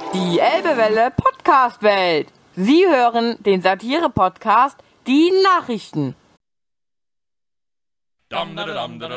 Die Elbewelle Podcast-Welt. Sie hören den Satire-Podcast Die Nachrichten. Dum da dum da